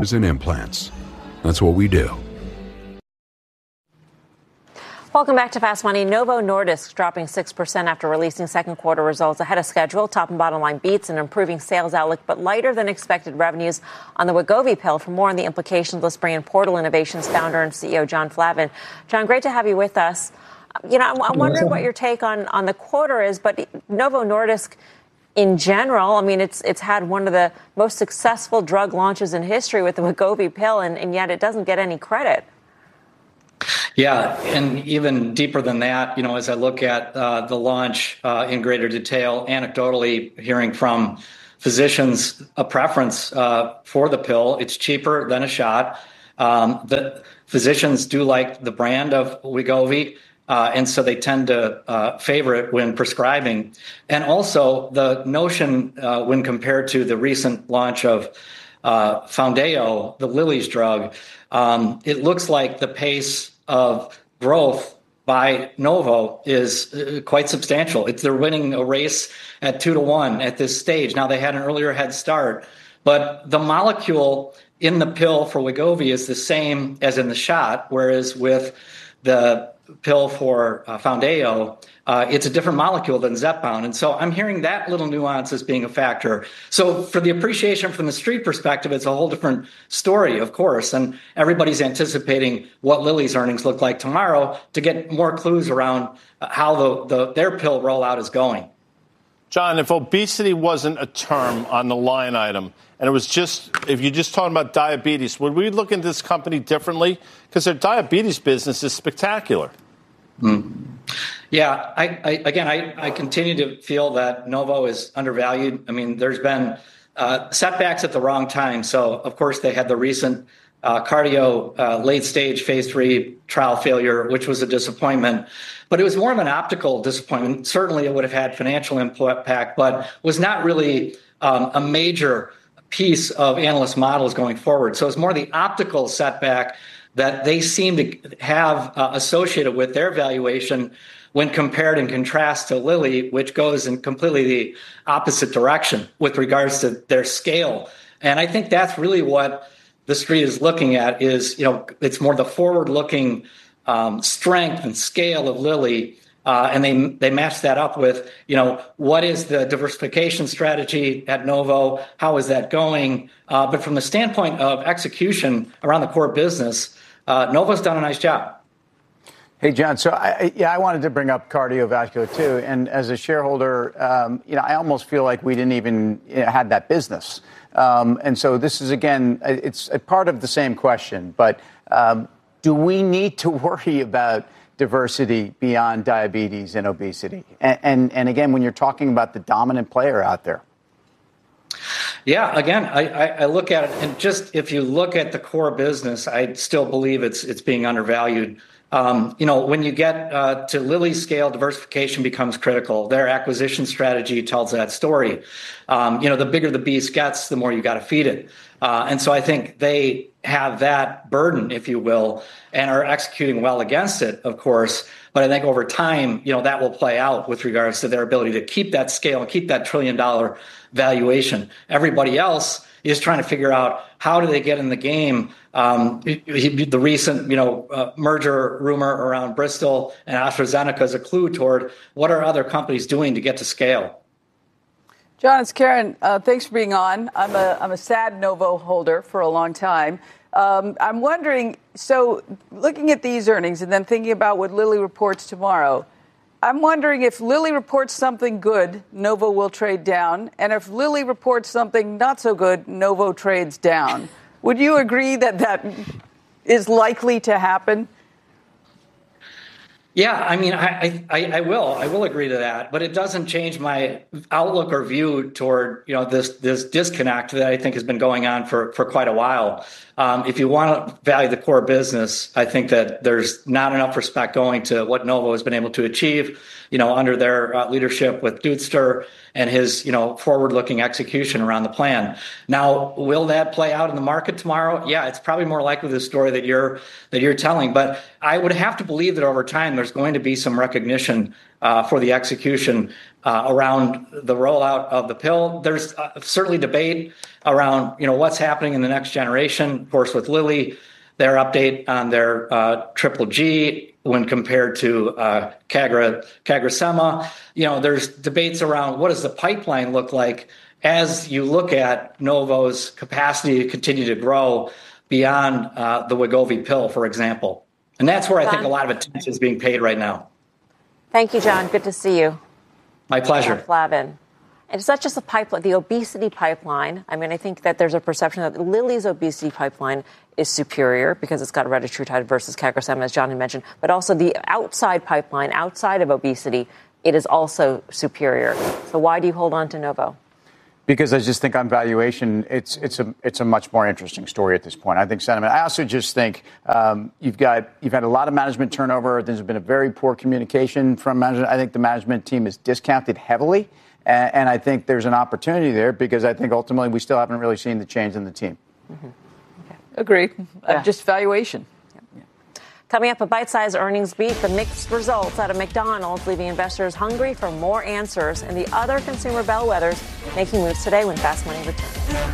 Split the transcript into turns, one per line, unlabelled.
rings and implants. That's what we do.
Welcome back to Fast Money. Novo Nordisk dropping 6% after releasing second quarter results ahead of schedule. Top and bottom line beats and improving sales outlook, but lighter than expected revenues on the Wegovy pill. For more on the implications, let's bring in Portal Innovations founder and CEO John Flavin. John, great to have you with us. I'm wondering what your take on the quarter is, but Novo Nordisk in general, I mean, it's had one of the most successful drug launches in history with the Wegovy pill, and yet it doesn't get any credit.
Yeah, and even deeper than that, as I look at the launch in greater detail, anecdotally hearing from physicians a preference for the pill. It's cheaper than a shot. The physicians do like the brand of Wegovy, and so they tend to favor it when prescribing. And also the notion when compared to the recent launch of Foundayo, the Lilly's drug, it looks like the pace of growth by Novo is quite substantial. They're winning a race at 2-1 at this stage. Now, they had an earlier head start, but the molecule in the pill for Wegovy is the same as in the shot, whereas with the pill for Foundayo, it's a different molecule than Zepbound. And so I'm hearing that little nuance as being a factor. So for the appreciation from the street perspective, it's a whole different story, of course. And everybody's anticipating what Lilly's earnings look like tomorrow to get more clues around how their pill rollout is going.
John, if obesity wasn't a term on the line item, and it was if you're just talking about diabetes, would we look into this company differently? Because their diabetes business is spectacular.
Yeah, I continue to feel that Novo is undervalued. I mean, there's been setbacks at the wrong time. So, of course, they had the recent cardio late-stage phase 3 trial failure, which was a disappointment. But it was more of an optical disappointment. Certainly, it would have had financial impact, but was not really a major piece of analyst models going forward. So it's more the optical setback that they seem to have associated with their valuation when compared and contrast to Lilly, which goes in completely the opposite direction with regards to their scale. And I think that's really what the street is looking at is, it's more the forward-looking strength and scale of Lilly. And they match that up with, what is the diversification strategy at Novo? How is that going? But from the standpoint of execution around the core business, Novo's done a nice job.
Hey, John. So, I wanted to bring up cardiovascular, too. And as a shareholder, I almost feel like we didn't even had that business. And so this is, again, it's a part of the same question. But do we need to worry about diversity beyond diabetes and obesity? And again, when you're talking about the dominant player out there.
Yeah, again, I look at it, and just if you look at the core business, I still believe it's being undervalued. When you get to Lilly's scale, diversification becomes critical. Their acquisition strategy tells that story. The bigger the beast gets, the more you got to feed it. And so I think they have that burden, if you will, and are executing well against it, of course. But I think over time, that will play out with regards to their ability to keep that scale and keep that $1 trillion valuation. Everybody else is trying to figure out how do they get in the game. The recent, merger rumor around Bristol and AstraZeneca is a clue toward what are other companies doing to get to scale.
John, it's Karen. Thanks for being on. I'm a sad Novo holder for a long time. I'm wondering, so looking at these earnings and then thinking about what Lilly reports tomorrow, I'm wondering if Lilly reports something good, Novo will trade down. And if Lilly reports something not so good, Novo trades down. Would you agree that is likely to happen?
Yeah, I mean, I will agree to that, but it doesn't change my outlook or view toward, this disconnect that I think has been going on for quite a while. If you want to value the core business, I think that there's not enough respect going to what Novo has been able to achieve, under their leadership with Duster and his, forward-looking execution around the plan. Now, will that play out in the market tomorrow? Yeah, it's probably more likely the story that you're telling, but I would have to believe that over time there's there's going to be some recognition for the execution around the rollout of the pill. There's certainly debate around, what's happening in the next generation. Of course, with Lilly, their update on their triple G when compared to CagriSema. There's debates around what does the pipeline look like as you look at Novo's capacity to continue to grow beyond the Wegovy pill, for example. And that's where I think a lot of attention is being paid right now.
Thank you, John. Good to see you.
My pleasure.
Flavin. And it's not just the pipeline, the obesity pipeline. I mean, I think that there's a perception that Lilly's obesity pipeline is superior because it's got retatrutide versus CagriSema, as John had mentioned. But also the outside pipeline, outside of obesity, it is also superior. So why do you hold on to Novo?
Because I just think on valuation, it's a much more interesting story at this point. I think sentiment. I also just think you've had a lot of management turnover. There's been a very poor communication from management. I think the management team is discounted heavily, and I think there's an opportunity there because I think ultimately we still haven't really seen the change in the team.
Mm-hmm. Okay. Agree. Just valuation.
Coming up, a bite-sized earnings beat, the mixed results out of McDonald's, leaving investors hungry for more answers, and the other consumer bellwethers making moves today when Fast Money returns.